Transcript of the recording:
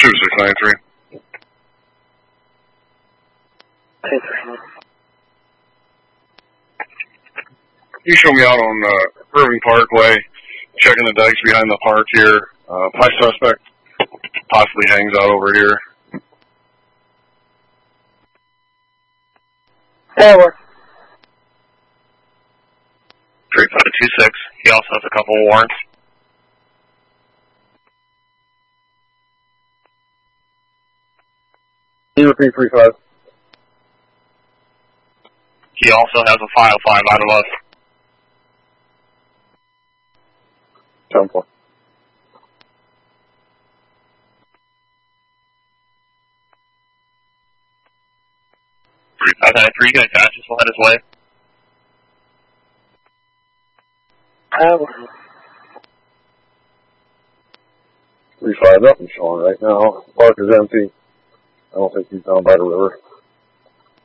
2693. You show me out on Irving Parkway, checking the dikes behind the park here. My suspect possibly hangs out over here. Forward. 3526. He also has a couple of warrants. Can you repeat 35? He also has a file 5 out of us. 10-4. You can attach this one his way. Forward. 35 up and showing right now. Park is empty. I don't think he's down by the river.